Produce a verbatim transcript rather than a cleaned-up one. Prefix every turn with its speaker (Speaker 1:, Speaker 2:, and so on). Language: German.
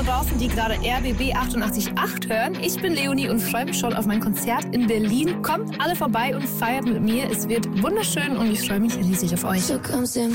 Speaker 1: draußen, die gerade R B B achtundachtzig Komma acht hören. Ich bin Leonie und freue mich schon auf mein Konzert in Berlin. Kommt alle vorbei und feiert mit mir. Es wird wunderschön und ich freue mich riesig auf euch.
Speaker 2: So komm, sei